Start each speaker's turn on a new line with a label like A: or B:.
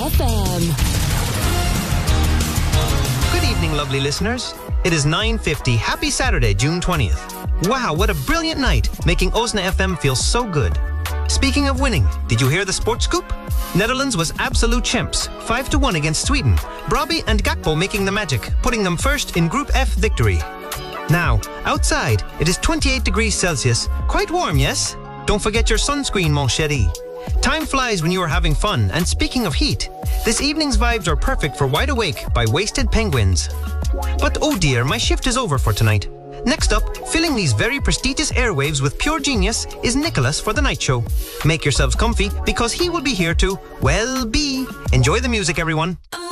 A: FM.
B: Good evening, lovely listeners. It is 9:50. Happy Saturday, June 20th. Wow, what a brilliant night, making Osna FM feel so good. Speaking of winning, did you hear the sports scoop? Netherlands was absolute champs, 5-1 against Sweden. Brobby and Gakpo making the magic, putting them first in Group F victory. Now, outside, it is 28 degrees Celsius. Quite warm, yes? Don't forget your sunscreen, mon chéri. Time flies when you are having fun, and speaking of heat, this evening's vibes are perfect for Wide Awake by Wasted Penguins. But oh dear, my shift is over for tonight. Next up, filling these very prestigious airwaves with pure genius is Nicholas for the night show. Make yourselves comfy because he will be here to, well, be. Enjoy the music, everyone.